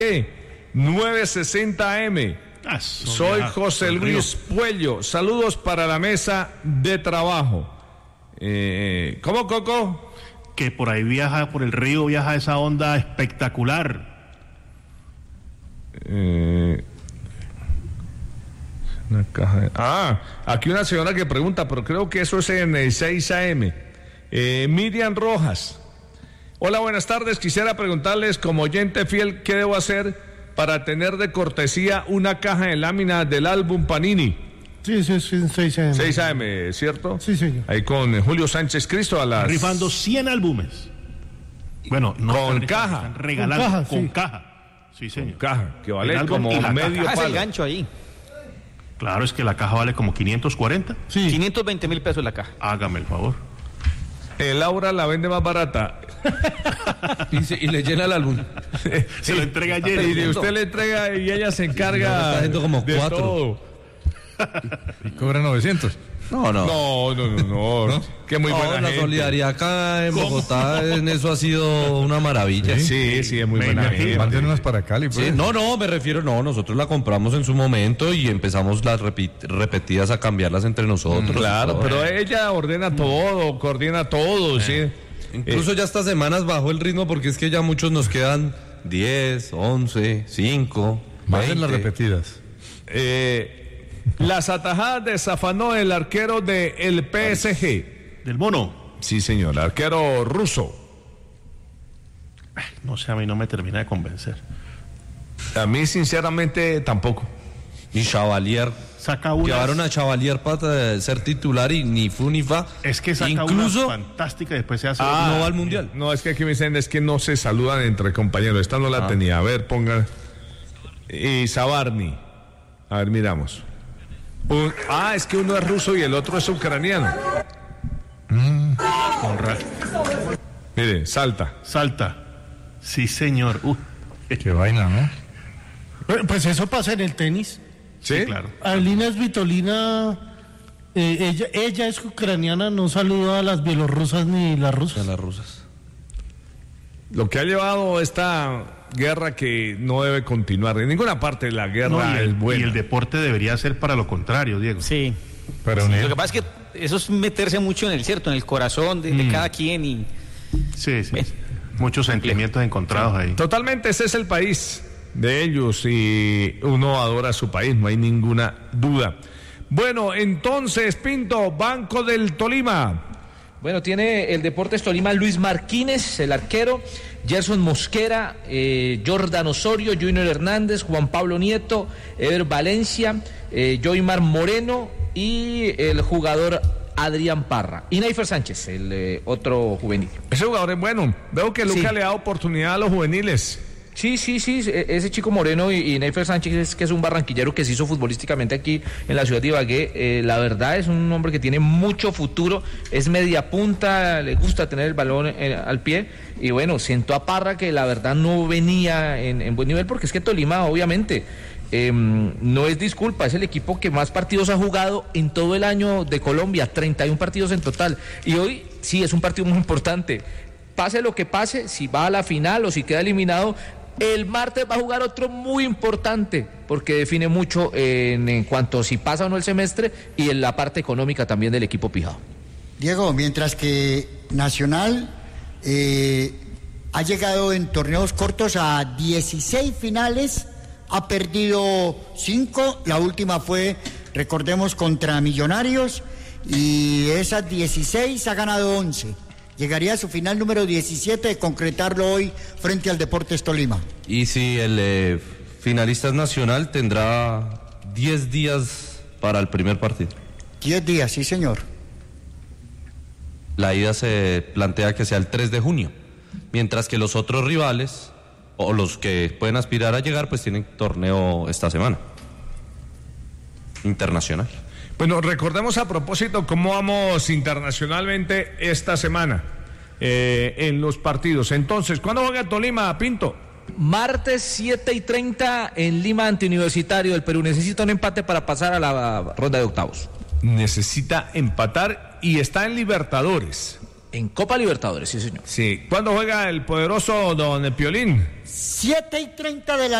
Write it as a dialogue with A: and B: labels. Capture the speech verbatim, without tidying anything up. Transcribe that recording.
A: nueve sesenta A M.
B: Ah,
A: Soy
B: ya,
A: José Luis Puello. Saludos para la mesa de trabajo. Eh, ¿Cómo, Coco?
B: Que por ahí viaja, por el río viaja esa onda espectacular.
A: Eh, una caja de... Ah, aquí una señora que pregunta, pero creo que eso es en el seis A M. Eh, Miriam Rojas. Hola, buenas tardes. Quisiera preguntarles, como oyente fiel, ¿qué debo hacer para tener de cortesía una caja de láminas del álbum Panini?
C: Sí, sí, sí, seis A M.
A: seis A M, ¿cierto?
C: Sí, señor.
A: Ahí con eh, Julio Sánchez Cristo a las...
B: Rifando cien álbumes. Bueno, no
A: con
B: están
A: caja.
B: Están regalando
C: Con caja,
B: con
C: sí.
B: caja. Sí, señor.
A: Caja, que vale
B: El álbum
A: como
B: y la
A: medio
B: caja.
D: Ah, es el
A: palo.
D: gancho ahí.
B: Claro, es que la caja vale como quinientos cuarenta.
C: Sí.
D: quinientos veinte mil pesos la caja.
B: Hágame el favor.
A: El Laura la vende más barata.
E: Y, se- y le llena el álbum.
B: Se lo entrega
A: Y
B: ayer.
A: usted le entrega y ella se encarga
E: Está haciendo como
A: de
E: cuatro.
A: todo.
F: Y cobra novecientos.
E: No, no.
A: No, no, no, no. Qué muy
E: No,
A: buena
E: la
A: gente.
E: solidaridad acá en Bogotá en eso ha sido una maravilla.
A: Sí, sí, es muy
B: Me
A: buena
B: imagino.
A: gente.
F: Manden unas para Cali, pues.
E: Sí, no, no, me refiero, no, nosotros la compramos en su momento y empezamos las repi- repetidas a cambiarlas entre nosotros.
A: Claro,
E: Todo.
A: pero ella ordena todo, coordina todo, sí.
E: Incluso ya estas semanas bajó el ritmo porque es que ya muchos nos quedan diez, once, cinco,
F: Manden las
E: veinte.
F: repetidas.
A: Eh, las atajadas de Safanó, el arquero del P S G.
B: Del mono.
A: Sí, señor, arquero ruso.
B: No sé, a mí no me termina de convencer.
A: A mí, sinceramente, tampoco.
E: Y Chavalier.
B: Saca una.
E: Llevaron a Chavalier para ser titular y ni fu ni fa.
B: Es que saca
E: Incluso
B: una fantástica y después se hace.
E: no va al mundial.
A: No, es que aquí me dicen es que no se saludan entre compañeros. Esta no la
E: Ah.
A: tenía. A ver, ponga. Y Sabarni. A ver, miramos. Un- ah, es que uno es ruso y el otro es ucraniano.
B: Con ra-
A: Mire, salta.
B: Salta. Sí, señor. Uh,
F: Qué vaina, ¿no?
C: Bueno, pues eso pasa en el tenis.
A: ¿Sí?
B: sí, claro.
C: Alina Svitolina, eh, ella, ella es ucraniana, no saluda a las bielorrusas ni las
E: De
C: rusas.
E: las rusas.
A: Lo que ha llevado esta guerra que no debe continuar. En ninguna parte de la guerra
B: No, y,
A: es
B: el,
A: buena.
B: y el deporte debería ser para lo contrario, Diego.
D: Sí.
F: Para unir.
D: Lo que pasa es que eso es meterse mucho en el cierto, en el corazón de, de cada quien y
B: Sí, sí.
D: Ven.
B: Muchos sentimientos encontrados ahí.
A: Totalmente, ese es el país de ellos y uno adora su país, no hay ninguna duda. Bueno, entonces, Pinto, Banco del Tolima.
G: Bueno, tiene el Deportes Tolima Luis Martínez, el arquero, Gerson Mosquera, eh, Jordan Osorio, Junior Hernández, Juan Pablo Nieto, Ever Valencia, eh, Joymar Moreno y el jugador Adrián Parra. Y Neifer Sánchez, el eh, otro juvenil.
A: Ese jugador es bueno. Veo que Luca
G: Sí.
A: le da oportunidad a los juveniles.
G: Sí, sí, sí, ese chico Moreno y, y Neifer Sánchez, es, que es un barranquillero que se hizo futbolísticamente aquí en la ciudad de Ibagué, eh, la verdad es un hombre que tiene mucho futuro, es media punta, le gusta tener el balón eh, al pie, y bueno, siento a Parra que la verdad no venía en, en buen nivel, porque es que Tolima obviamente eh, no es disculpa, es el equipo que más partidos ha jugado en todo el año de Colombia, treinta y uno partidos en total, y hoy sí es un partido muy importante, pase lo que pase, si va a la final o si queda eliminado. El martes va a jugar otro muy importante, porque define mucho en, en cuanto a si pasa o no el semestre y en la parte económica también del equipo pijado.
H: Diego, mientras que Nacional eh, ha llegado en torneos cortos a dieciséis finales, ha perdido cinco, la última fue, recordemos, contra Millonarios, y esas dieciséis ha ganado once. Llegaría a su final número diecisiete de concretarlo hoy frente al Deportes Tolima.
E: Y si el eh, finalista es Nacional, tendrá diez días para el primer partido.
H: Diez días, sí señor.
E: La ida se plantea que sea el tres de junio, mientras que los otros rivales, o los que pueden aspirar a llegar, pues tienen torneo esta semana. Internacional.
A: Bueno, recordemos a propósito cómo vamos internacionalmente esta semana eh, en los partidos. Entonces, ¿cuándo juega Tolima, Pinto?
G: Martes siete y treinta en Lima ante Universitario del Perú. Necesita un empate para pasar a la ronda de octavos.
A: Necesita empatar y está en Libertadores.
G: en Copa Libertadores, sí señor.
A: Sí. ¿Cuándo juega el poderoso don Piolín?
H: siete y treinta de la